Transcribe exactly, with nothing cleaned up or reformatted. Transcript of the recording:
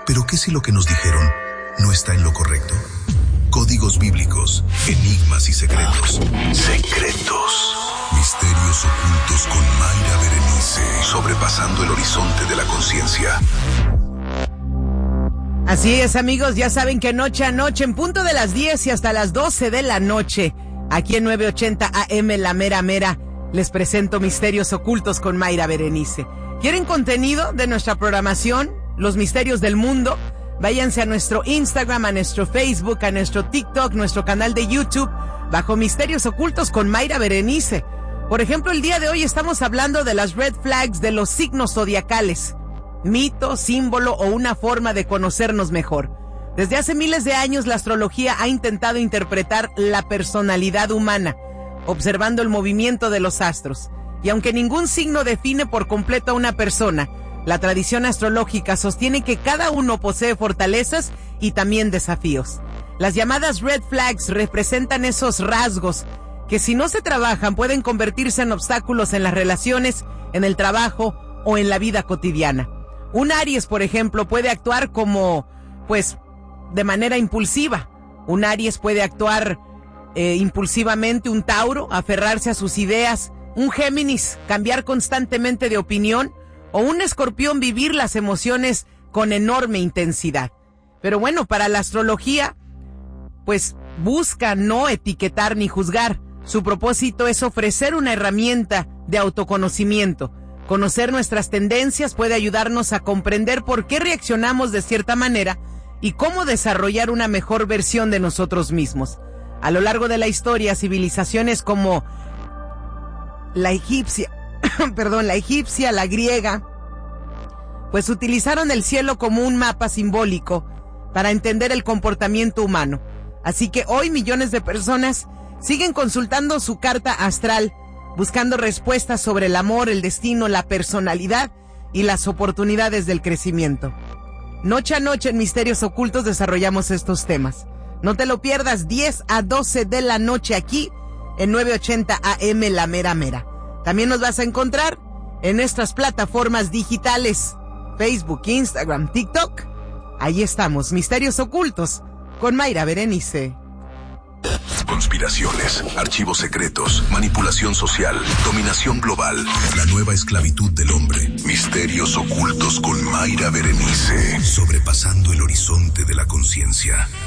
Pero ¿qué si lo que nos dijeron no está en lo correcto? Códigos bíblicos, enigmas y secretos. Secretos. Misterios ocultos con Mayra Berenice. Sobrepasando el horizonte de la conciencia. Así es, amigos, ya saben que noche a noche, en punto de las diez y hasta las doce de la noche, aquí en nueve ochenta A M La Mera Mera, les presento Misterios Ocultos con Mayra Berenice. ¿Quieren contenido de nuestra programación? Los misterios del mundo. Váyanse a nuestro Instagram, a nuestro Facebook, a nuestro TikTok, nuestro canal de YouTube, bajo Misterios Ocultos con Mayra Berenice. Por ejemplo, el día de hoy estamos hablando de las red flags de los signos zodiacales. Mito, símbolo o una forma de conocernos mejor. Desde hace miles de años la astrología ha intentado interpretar la personalidad humana, observando el movimiento de los astros. Y aunque ningún signo define por completo a una persona, la tradición astrológica sostiene que cada uno posee fortalezas y también desafíos. Las llamadas red flags representan esos rasgos que, si no se trabajan, pueden convertirse en obstáculos en las relaciones, en el trabajo o en la vida cotidiana. Un Aries, por ejemplo, puede actuar como, pues, de manera impulsiva. Un Aries puede actuar eh, impulsivamente. Un Tauro, aferrarse a sus ideas. Un Géminis, cambiar constantemente de opinión. O un Escorpión, vivir las emociones con enorme intensidad. Pero bueno, para la astrología, pues busca no etiquetar ni juzgar. Su propósito es ofrecer una herramienta de autoconocimiento. Conocer nuestras tendencias puede ayudarnos a comprender por qué reaccionamos de cierta manera y cómo desarrollar una mejor versión de nosotros mismos. A lo largo de la historia, civilizaciones como la egipcia, perdón, la egipcia, la griega, pues utilizaron el cielo como un mapa simbólico para entender el comportamiento humano. Así que hoy millones de personas siguen consultando su carta astral, buscando respuestas sobre el amor, el destino, la personalidad y las oportunidades del crecimiento. Noche a noche en Misterios Ocultos desarrollamos estos temas. No te lo pierdas, diez a doce de la noche aquí en nueve ochenta A M La Mera Mera. También nos vas a encontrar en nuestras plataformas digitales, Facebook, Instagram, TikTok. Ahí estamos, Misterios Ocultos con Mayra Berenice. Conspiraciones, archivos secretos, manipulación social, dominación global, la nueva esclavitud del hombre. Misterios Ocultos con Mayra Berenice. Sobrepasando el horizonte de la conciencia.